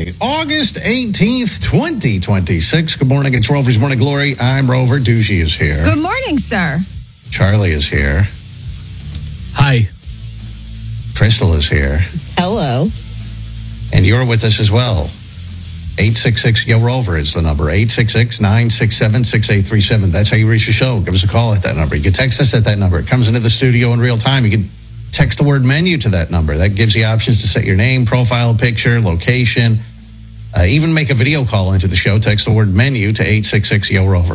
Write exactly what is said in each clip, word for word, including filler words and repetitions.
Tuesday, August eighteenth, twenty twenty-six. Good morning. It's Rover's Morning Glory. I'm Rover. Doogie is here. Good morning, sir. Charlie is here. Hi. Crystal is here. Hello. And you're with us as well. eight six six, Y O Rover is the number. eight six six, nine six seven, six eight three seven. That's how you reach the show. Give us a call at that number. You can text us at that number. It comes into the studio in real time. You can text the word menu to that number. That gives you options to set your name, profile picture, location, uh, even make a video call into the show. Text the word menu to eight six six, Y O Rover.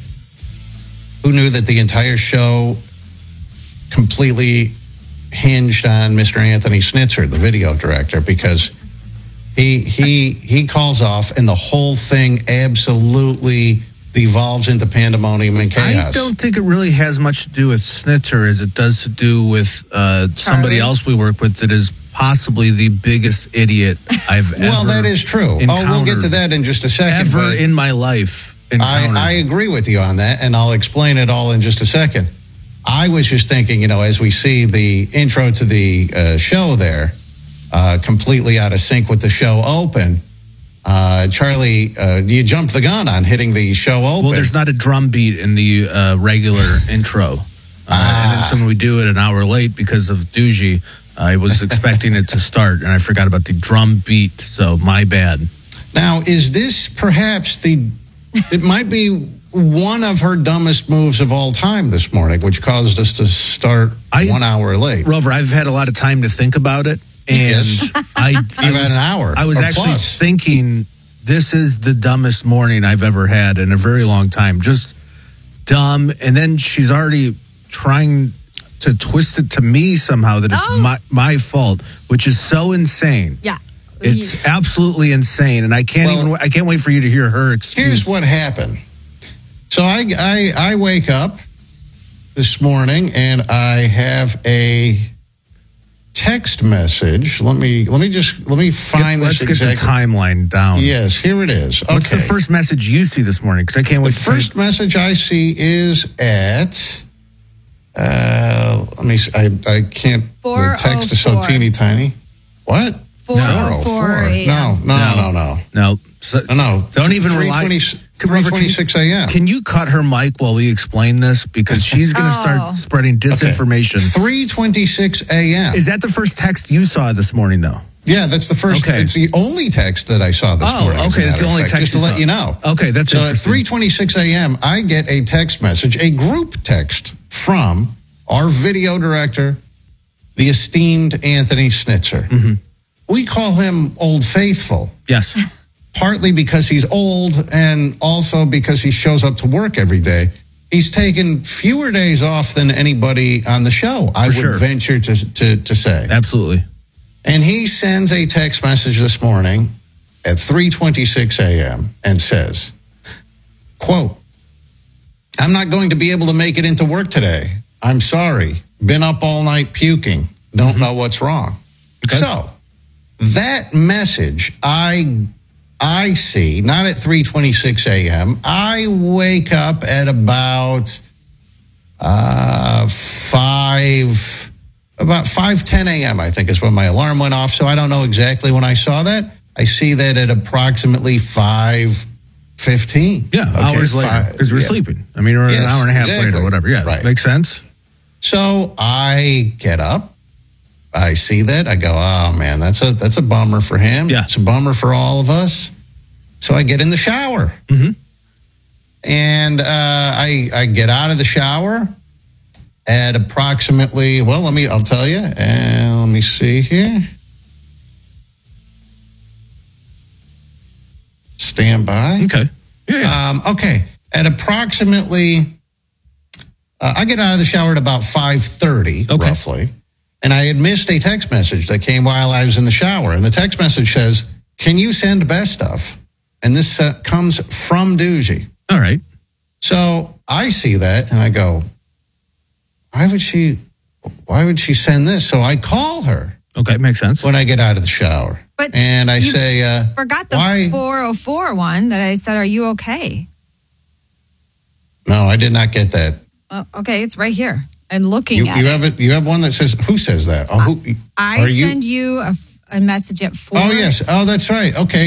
Who knew that the entire show completely hinged on Mister Anthony Snitzer, the video director, because he he he calls off and the whole thing absolutely devolves into pandemonium and chaos. I don't think it really has much to do with Snitzer as it does to do with uh, somebody else we work with that is possibly the biggest idiot I've ever Well, that is true. Oh, we'll get to that in just a second. Ever in my life. I, I agree with you on that, and I'll explain it all in just a second. I was just thinking, you know, as we see the intro to the uh, show there, uh, completely out of sync with the show open, uh, Charlie, uh, you jumped the gun on hitting the show open. Well, there's not a drum beat in the uh, regular intro. Uh, ah. And then when we do it an hour late because of Doogie, I was expecting it to start, and I forgot about the drum beat, so my bad. Now, is this perhaps the... It might be one of her dumbest moves of all time this morning, which caused us to start I, one hour late. Rover, I've had a lot of time to think about it. And yes. I, I You've was, had an hour. I was actually plus. thinking this is the dumbest morning I've ever had in a very long time. Just dumb. And then she's already trying to twist it to me somehow that it's Oh. my, my fault, which is so insane. Yeah. It's absolutely insane. And I can't Well, even, I can't wait for you to hear her excuse. Here's what happened. So I, I, I wake up this morning and I have a text message. Let me let me just let me find Get, this. Let's exact, get the timeline down. Yes, here it is. Okay. What's the first message you see this morning? Because I can't wait. The first message I see is at. Uh, let me. See, I I can't. The text is so teeny tiny. What? four oh four No, no, no, no, no. So, no, no. Don't even rely. three twenty-six a.m. Can you cut her mic while we explain this? Because she's going to Oh. start spreading disinformation. Okay. three twenty-six a.m. Is that the first text you saw this morning, though? Yeah, that's the first. Okay. It's the only text that I saw this Oh, morning. as a okay, that's matter the of only fact, text Just to you let saw. you know. Okay, that's so at interesting. three twenty-six a.m. I get a text message, a group text from our video director, the esteemed Anthony Snitzer. Mm-hmm. We call him Old Faithful. Yes. Partly because he's old and also because he shows up to work every day. He's taken fewer days off than anybody on the show, I would sure. venture to, to, to say. Absolutely. And he sends a text message this morning at three twenty-six a.m. and says, quote, I'm not going to be able to make it into work today. I'm sorry. Been up all night puking. Don't know what's wrong. Okay. So that message I I see, not at three twenty-six a.m. I wake up at about uh, five, about five ten a.m. I think is when my alarm went off. So I don't know exactly when I saw that. I see that at approximately five fifteen. Yeah, okay, hours later because we're yeah. sleeping. I mean, or Yes, an hour and a half exactly. later, whatever. Yeah, right. Makes sense. So I get up. I see that. I go, oh, man, that's a that's a bummer for him. Yeah. It's a bummer for all of us. So I get in the shower. Mm-hmm. And uh, I, I get out of the shower at approximately, well, let me, I'll tell you. And let me see here. Stand by. Okay. Yeah. yeah. Um, okay. At approximately, uh, I get out of the shower at about five thirty, Okay. roughly. And I had missed a text message that came while I was in the shower. And the text message says, can you send best stuff? And this uh, comes from Doogie. All right. So I see that and I go, why would she, why would she send this? So I call her Okay, makes sense. when I get out of the shower. But and I you say, uh, forgot the why? four oh four one that I said, are you okay? No, I did not get that. Uh, okay, it's right here. And looking You, at you it. have it. You have one that says, who says that? Oh, who? I are you? send you a, a message at four. Oh, yes. Oh, that's right. Okay.